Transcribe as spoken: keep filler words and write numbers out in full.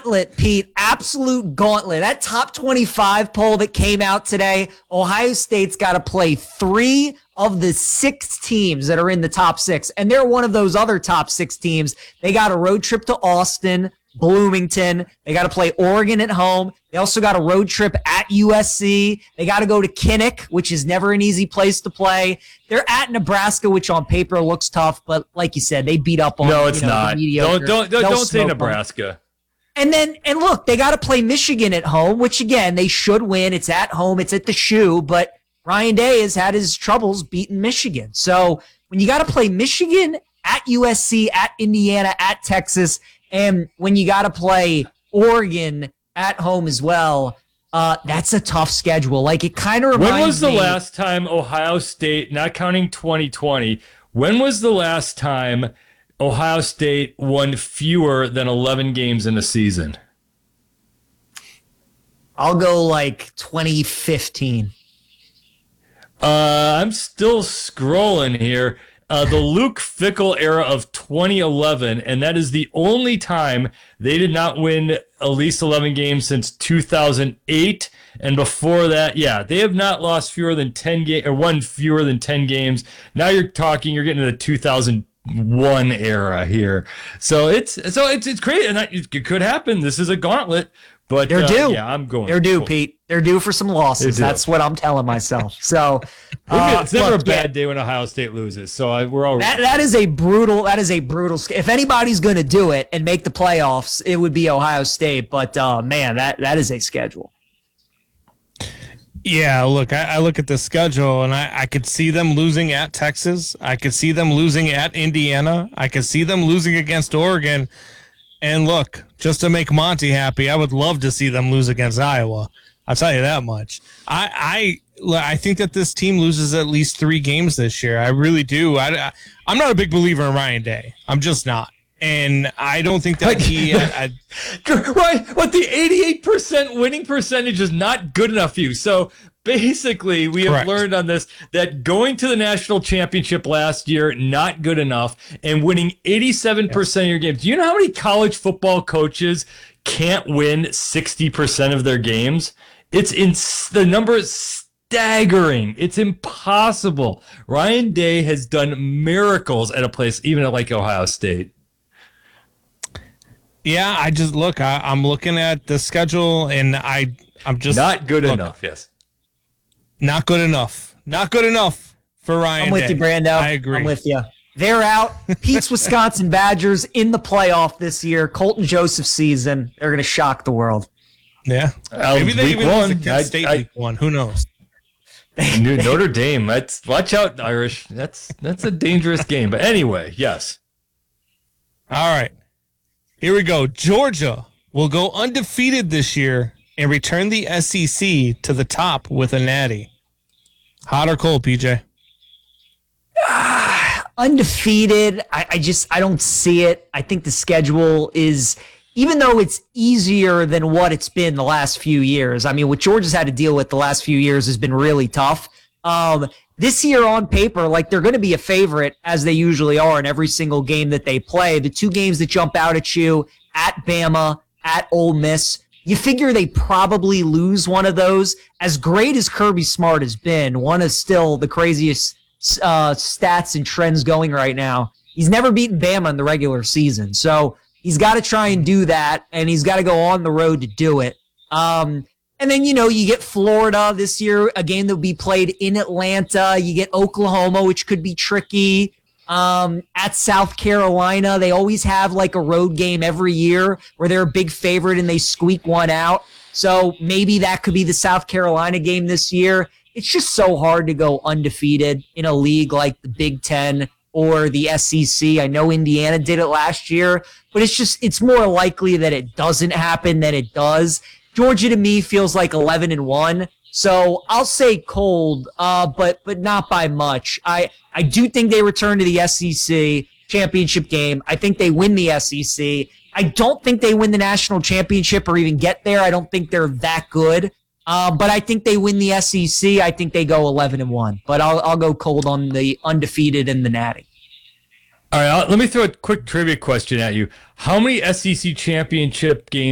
gauntlet, Pete. Absolute gauntlet. That top twenty-five poll that came out today, Ohio State's got to play three of the six teams that are in the top six. And they're one of those other top six teams. They got a road trip to Austin, Bloomington. They got to play Oregon at home. They also got a road trip at U S C. They got to go to Kinnick, which is never an easy place to play. They're at Nebraska, which on paper looks tough, but like you said, they beat up on. No, it's you know, not. Mediocre. Don't don't don't, don't say Nebraska. Them. And then and look, they got to play Michigan at home, which again they should win. It's at home. It's at the Shoe, but Ryan Day has had his troubles beating Michigan. So when you got to play Michigan at U S C, at Indiana, at Texas, and when you got to play Oregon at home as well, uh, that's a tough schedule. Like, it kind of reminds me. When was the me, last time Ohio State, not counting twenty twenty, when was the last time Ohio State won fewer than eleven games in a season? I'll go like twenty fifteen. Uh, I'm still scrolling here. Uh, the Luke Fickell era of twenty eleven, and that is the only time they did not win at least eleven games since two thousand eight. And before that, yeah, they have not lost fewer than ten games or won fewer than ten games. Now you're talking, you're getting to the two thousand one era here. So it's so it's it's crazy, and it could happen. This is a gauntlet. But they're uh, due. Yeah, I'm going. They're due, cool. Pete. They're due for some losses. That's what I'm telling myself. So uh, it's never look, a bad yeah. day when Ohio State loses. So I, we're all that, that is a brutal. That is a brutal. If anybody's going to do it and make the playoffs, it would be Ohio State. But uh, man, that that is a schedule. Yeah, look, I, I look at the schedule and I, I could see them losing at Texas. I could see them losing at Indiana. I could see them losing against Oregon. And look, just to make Monty happy, I would love to see them lose against Iowa. I'll tell you that much. I I, I think that this team loses at least three games this year. I really do. I, I'm not a big believer in Ryan Day. I'm just not. And I don't think that he... I, I, right, what, the eighty-eight percent winning percentage is not good enough for you. So basically, we have Correct. learned on this that going to the national championship last year, not good enough, and winning eighty-seven percent yeah. of your games. Do you know how many college football coaches can't win sixty percent of their games? It's in the number is staggering. It's impossible. Ryan Day has done miracles at a place, even at like Ohio State. Yeah, I just look. I, I'm looking at the schedule, and I, I'm just not good look, enough. Yes, not good enough. Not good enough for Ryan. I'm with Day. you, Brando. I agree. I'm with you. They're out. Pete's Wisconsin Badgers in the playoff this year. Colton Joseph season. They're going to shock the world. Yeah, uh, maybe they even won. lose against State I, week one. Who knows? Notre Dame. That's watch out, Irish. That's that's a dangerous game. But anyway, yes. All right. Here we go. Georgia will go undefeated this year and return the S E C to the top with a natty. Hot or cold, P J? Ah, undefeated. I, I just, I don't see it. I think the schedule is, even though it's easier than what it's been the last few years. I mean, what Georgia's had to deal with the last few years has been really tough. Um, This year on paper, like they're going to be a favorite as they usually are in every single game that they play. The two games that jump out at you, at Bama, at Ole Miss, you figure they probably lose one of those. As great as Kirby Smart has been, one is still the craziest uh, stats and trends going right now. He's never beaten Bama in the regular season. So he's got to try and do that, and he's got to go on the road to do it. Um, And then, you know, you get Florida this year, a game that will be played in Atlanta. You get Oklahoma, which could be tricky. Um, at South Carolina, they always have like a road game every year where they're a big favorite and they squeak one out. So maybe that could be the South Carolina game this year. It's just so hard to go undefeated in a league like the Big Ten or the S E C. I know Indiana did it last year, but it's just, it's more likely that it doesn't happen than it does. Georgia to me feels like eleven and one. So I'll say cold, uh, but but not by much. I, I do think they return to the S E C championship game. I think they win the S E C. I don't think they win the national championship or even get there. I don't think they're that good. Uh, but I think they win the S E C. I think they go eleven and one. But I'll I'll go cold on the undefeated and the natty. All right, I'll, let me throw a quick trivia question at you. How many S E C championship games